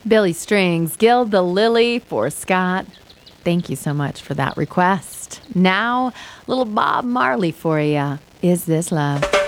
Billy Strings, Gild the Lily for Scott. Thank you so much for that request. Now, little Bob Marley for you. Is This Love?